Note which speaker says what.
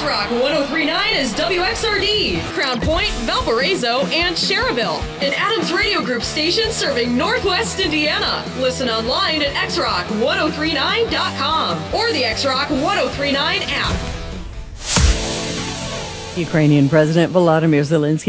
Speaker 1: X-Rock 103.9 is WXRD, Crown Point, Valparaiso, and Cherville. An Adams Radio Group station serving Northwest Indiana. Listen online at xrock1039.com or the X-Rock 1039 app.
Speaker 2: Ukrainian President Volodymyr Zelensky